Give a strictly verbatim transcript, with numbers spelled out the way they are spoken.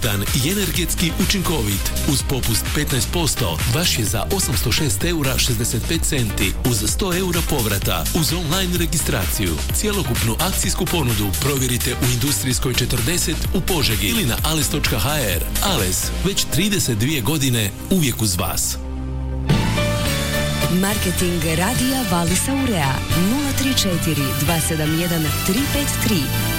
dostuptan i energetski učinkovit. Uz popust petnaest posto vaš je za osamsto šest eura šezdeset pet centi uz sto eura povrata uz online registraciju. Cjelokupnu akcijsku ponudu provjerite u Industrijskoj četrdeset u Požegi ili na ales točka ha er. Ales, već trideset dvije godine uvijek uz vas. Marketing radija Valisa Urea nula tri četiri dva sedam jedan tri pet tri.